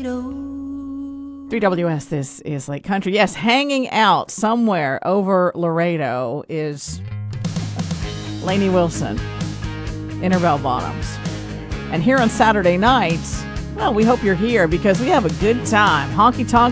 3WS, this is Lake Country. Yes, hanging out somewhere over Laredo is Lainey Wilson in her bell bottoms. And here on Saturday nights, well, we hope you're here because we have a good time. Honky tonk